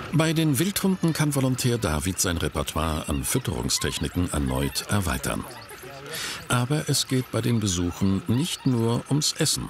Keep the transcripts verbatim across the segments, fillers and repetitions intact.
Bei den Wildhunden kann Volontär David sein Repertoire an Fütterungstechniken erneut erweitern. Aber es geht bei den Besuchen nicht nur ums Essen.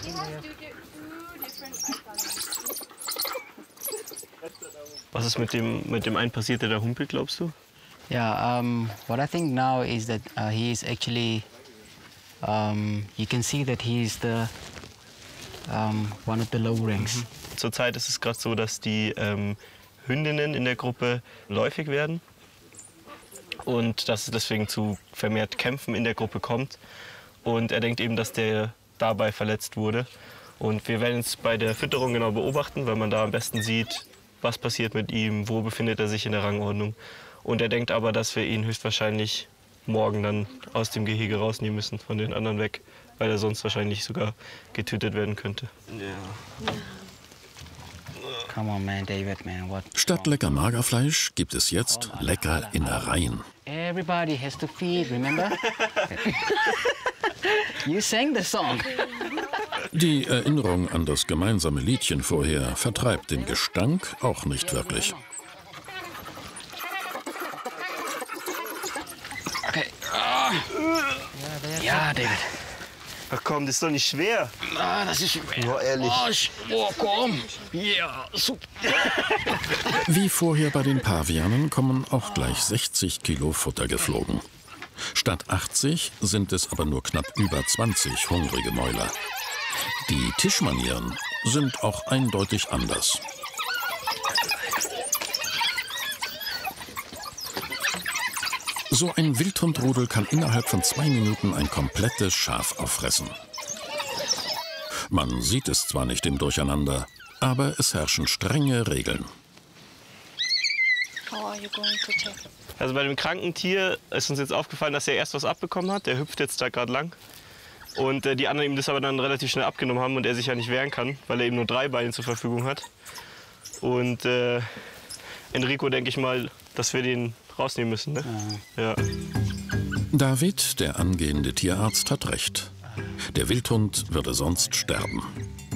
Was ist mit dem, mit dem einen passiert, der da humpelt, glaubst du? Yeah, um, what I think now is that uh, he is actually, um, you can see that he is the, um, one of the low ranks. Mhm. Zurzeit ist es gerade so, dass die ähm, Hündinnen in der Gruppe läufig werden und dass es deswegen zu vermehrt Kämpfen in der Gruppe kommt. Und er denkt eben, dass der dabei verletzt wurde. Und wir werden es bei der Fütterung genau beobachten, weil man da am besten sieht, was passiert mit ihm, wo befindet er sich in der Rangordnung. Und er denkt aber, dass wir ihn höchstwahrscheinlich morgen dann aus dem Gehege rausnehmen müssen, von den anderen weg, weil er sonst wahrscheinlich sogar getötet werden könnte. Ja. Come on, man, David, man, what? Statt lecker Magerfleisch gibt es jetzt lecker Innereien. Everybody has to feed, remember? You sang the song. Die Erinnerung an das gemeinsame Liedchen vorher vertreibt den Gestank auch nicht wirklich. Okay. Ah. Ja, David. Ach komm, das ist doch nicht schwer. Ah, das ist schwer. Boah, ehrlich. Oh, komm. Ja, super. Wie vorher bei den Pavianen kommen auch gleich sechzig Kilo Futter geflogen. Statt achtzig sind es aber nur knapp über zwanzig hungrige Mäuler. Die Tischmanieren sind auch eindeutig anders. So ein Wildhundrudel kann innerhalb von zwei Minuten ein komplettes Schaf auffressen. Man sieht es zwar nicht im Durcheinander, aber es herrschen strenge Regeln. Also bei dem kranken Tier ist uns jetzt aufgefallen, dass er erst was abbekommen hat. Der hüpft jetzt da gerade lang. Und äh, die anderen ihm das aber dann relativ schnell abgenommen haben und er sich ja nicht wehren kann, weil er eben nur drei Beine zur Verfügung hat. Und äh, Enrico, denke ich mal, dass wir den rausnehmen müssen. Ne? Ja. David, der angehende Tierarzt, hat recht. Der Wildhund würde sonst sterben.